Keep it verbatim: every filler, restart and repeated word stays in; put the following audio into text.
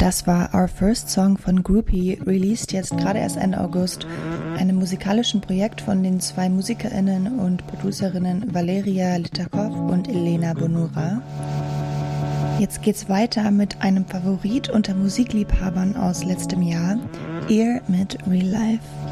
Das war Our First Song von Groupie, released jetzt gerade erst Ende August, einem musikalischen Projekt von den zwei MusikerInnen und Producerinnen Valeria Litakov und Elena Bonura. Jetzt geht's weiter mit einem Favorit unter Musikliebhabern aus letztem Jahr, Ear mit Real Life.